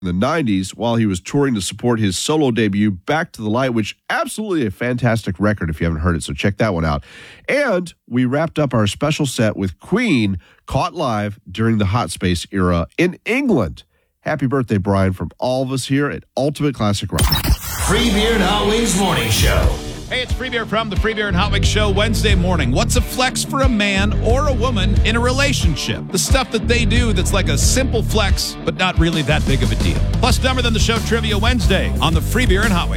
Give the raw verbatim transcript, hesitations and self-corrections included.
in the nineties while he was touring to support his solo debut, Back to the Light, which absolutely a fantastic record if you haven't heard it, so check that one out. And we wrapped up our special set with Queen, caught live during the Hot Space era in England. Happy birthday, Brian, from all of us here at Ultimate Classic Rock. Free Beer and Hot Wings Morning Show. Hey, it's Free Beer from the Free Beer and Hot Wings Show Wednesday morning. What's a flex for a man or a woman in a relationship? The stuff that they do that's like a simple flex, but not really that big of a deal. Plus, dumber than the show Trivia Wednesday on the Free Beer and Hot Wings